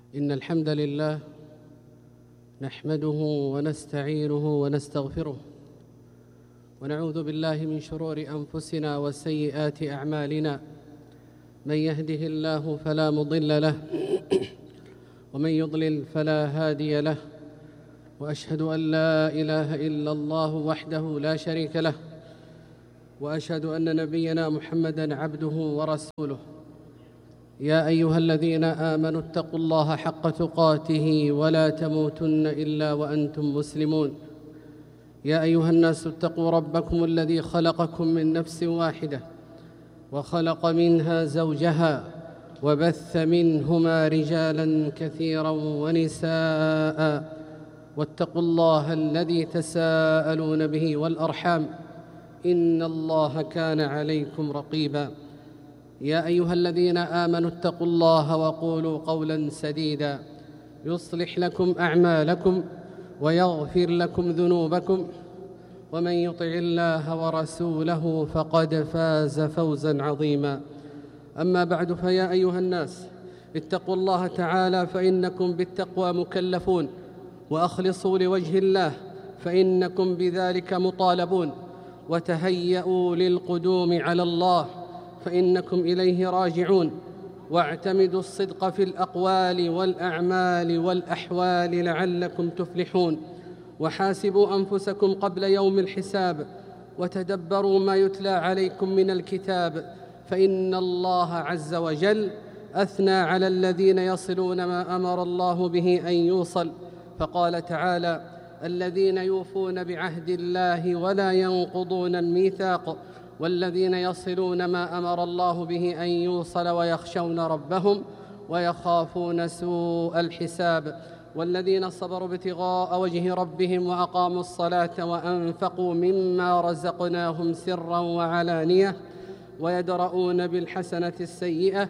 إن الحمد لله نحمده ونستعينه ونستغفره ونعوذ بالله من شرور أنفسنا وسيئات أعمالنا. من يهده الله فلا مضل له ومن يضلل فلا هادي له، وأشهد أن لا إله إلا الله وحده لا شريك له، وأشهد أن نبينا محمدًا عبده ورسوله. يا أيها الذين آمنوا اتقوا الله حق تقاته ولا تموتن إلا وأنتم مسلمون. يا أيها الناس اتقوا ربكم الذي خلقكم من نفس واحدة وخلق منها زوجها وبث منهما رجالاً كثيراً ونساءً، واتقوا الله الذي تساءلون به والأرحام إن الله كان عليكم رقيباً. يا أيها الذين آمنوا اتقوا الله وقولوا قولاً سديداً يصلح لكم أعمالكم ويغفر لكم ذنوبكم، ومن يطع الله ورسوله فقد فاز فوزاً عظيماً. أما بعد، فيا أيها الناس اتقوا الله تعالى فإنكم بالتقوى مكلفون، وأخلصوا لوجه الله فإنكم بذلك مطالبون، وتهيئوا للقدوم على الله فإنكم إليه راجعون، واعتمدوا الصدق في الأقوال والأعمال والأحوال لعلكم تفلحون. وحاسبوا أنفسكم قبل يوم الحساب، وتدبروا ما يتلى عليكم من الكتاب، فإن الله عز وجل أثنى على الذين يصلون ما أمر الله به أن يوصل، فقال تعالى: الذين يوفون بعهد الله ولا ينقضون الميثاق، والذين يصلون ما أمر الله به أن يوصل، ويخشون ربهم ويخافون سوء الحساب، والذين صبروا ابتغاء وجه ربهم وأقاموا الصلاة وأنفقوا مما رزقناهم سرا وعلانية ويدرؤون بالحسنة السيئة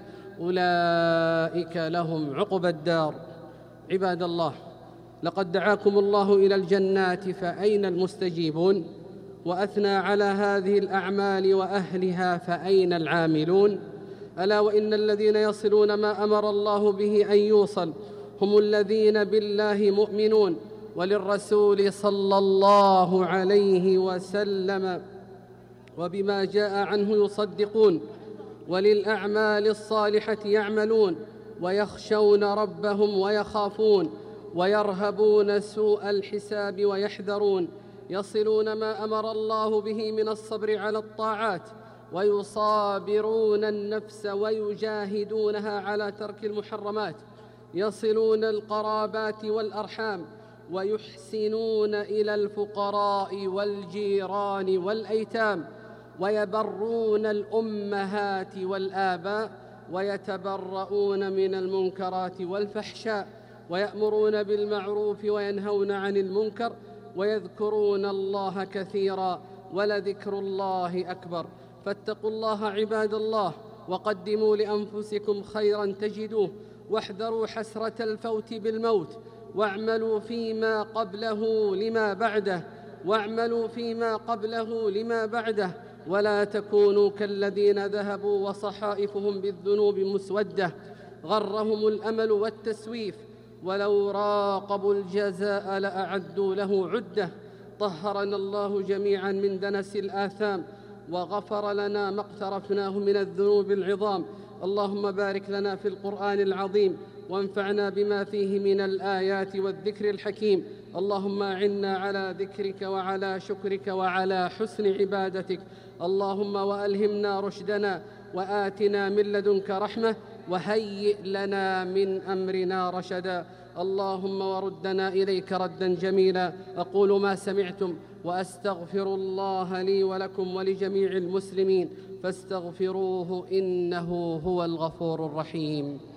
أولئك لهم عقبى الدار. عباد الله، لقد دعاكم الله إلى الجنات، فأين المستجيبون؟ وأثنى على هذه الأعمال وأهلها، فأين العاملون؟ ألا وإن الذين يصلون ما أمر الله به أن يوصل هم الذين بالله مؤمنون، وللرسول صلى الله عليه وسلم وبما جاء عنه يصدقون، وللأعمال الصالحة يعملون، ويخشون ربهم ويخافون، ويرهبون سوء الحساب ويحذرون. يصلون ما أمر الله به من الصبر على الطاعات، ويصابرون النفس ويجاهدونها على ترك المحرمات. يصلون القرابات والأرحام، ويحسنون إلى الفقراء والجيران والأيتام، ويبرون الأمهات والآباء، ويتبرؤون من المنكرات والفحشاء، ويأمرون بالمعروف وينهون عن المنكر، ويذكرون الله كثيرا، ولذكر الله أكبر. فاتقوا الله عباد الله، وقدموا لأنفسكم خيرا تجدوه، واحذروا حسرة الفوت بالموت، واعملوا فيما قبله لما بعده، ولا تكونوا كالذين ذهبوا وصحائفهم بالذنوب مسودة غرهم الأمل والتسويف، ولو راقبوا الجزاء لأعدوا له عدة. طهرنا الله جميعا من دنس الآثام، وغفر لنا ما اقترفناه من الذنوب العظام. اللهم بارك لنا في القرآن العظيم، وانفعنا بما فيه من الآيات والذكر الحكيم. اللهم أعنا على ذكرك وعلى شكرك وعلى حسن عبادتك. اللهم وألهمنا رشدنا، وآتنا من لدنك رحمة، وهيئ لنا من أمرنا رشدا. اللهم وردنا إليك ردا جميلا. أقول ما سمعتم، وأستغفر الله لي ولكم ولجميع المسلمين، فاستغفروه إنه هو الغفور الرحيم.